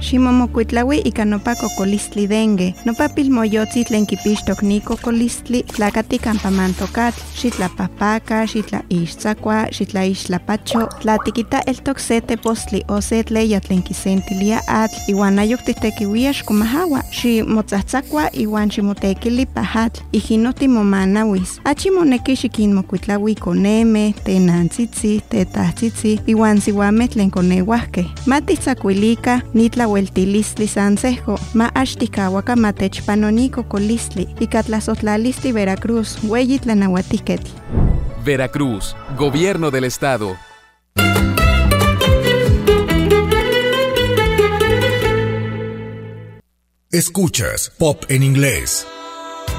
Ximomokuitlaui ika nopa kokolistli dengue. Nopa pilmoyotzi tlen kipixtok ni kokolistli tlakati kampa mantokatl. Xitlapapaka, xitlaixtzakua, xitlaixtlapacho. Tlatikita eltok se tepostli o se tleya tlen kisentilia atl iwan ayok titekiuia xkomahawa. Ximotzatzakua iwan ximotekili pahatl. Ijinoti momanawis. Achimoneki xikinmokuitlaui koneme, tenantzitzi, tetahtzitzi, iwan siwameh tlen koneuahkeh. Matitzakuilika nitlaueltilistli sansejo, ma axtikawaka matechpanoni kokolistli, ika tlasotlalisti Veracruz, ueyi tlanauatiketl. Veracruz, Gobierno del Estado. Escuchas Pop en Inglés.